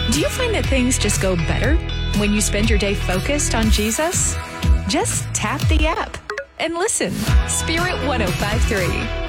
Do you find that things just go better when you spend your day focused on Jesus? Just tap the app and listen. Spirit 1053.